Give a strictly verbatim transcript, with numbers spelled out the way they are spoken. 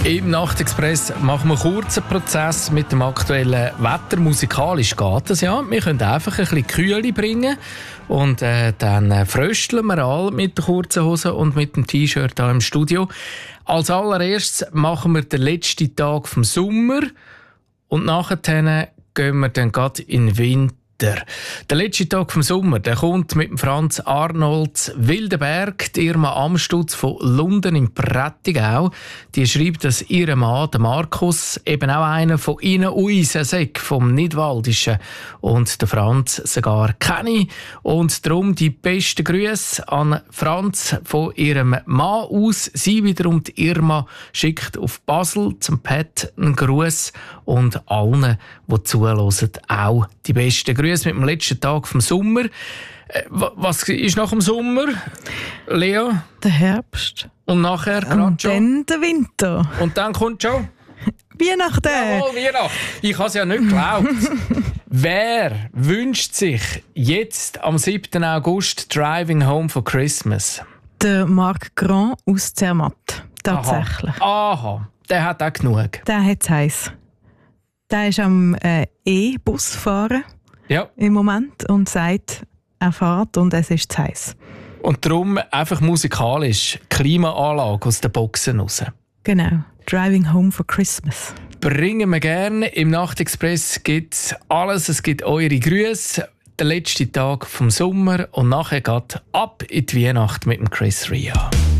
Im Nachtexpress machen wir einen kurzen Prozess mit dem aktuellen Wetter. Musikalisch geht das ja. Wir können einfach ein bisschen Kühle bringen und äh, dann äh, frösteln wir alle mit der kurzen Hose und mit dem T-Shirt hier im Studio. Als allererstes machen wir den letzten Tag vom Sommer und nachher gehen wir dann gerade in den Winter. Der letzte Tag vom Sommer, der kommt mit dem Franz Arnolds Wildenberg, die Irma Amstutz von Lunden im Prättigau. Die schreibt, dass ihr Mann, der Markus, eben auch einer von ihnen uns sei, vom Nidwaldischen. Und der Franz sogar kenne. Und darum die besten Grüße an Franz von ihrem Mann aus. Sie wiederum, die Irma, schickt auf Basel zum Pet einen Gruß und allen, die zuhören, auch die besten Grüße. Mit dem letzten Tag vom Sommer. Was ist nach dem Sommer, Lea? Der Herbst. Und nachher gerade Und schon? dann der Winter. Und dann kommt schon? Weihnachten. Jawohl, Weihnachten. Ich habe es ja nicht geglaubt. Wer wünscht sich jetzt am siebten August Driving Home for Christmas? Der Marc Grand aus Zermatt. Tatsächlich. Aha. Aha, der hat auch genug. Der hat es heiß. Der ist am äh, E-Bus fahren. Ja. Im Moment und sagt, er fährt und es ist zu heiß. Und darum einfach musikalisch Klimaanlage aus den Boxen raus. Genau. Driving Home for Christmas. Bringen wir gerne. Im Nachtexpress gibt es alles. Es gibt eure Grüße. Der letzte Tag vom Sommer und nachher geht ab in die Weihnacht mit dem Chris Ria.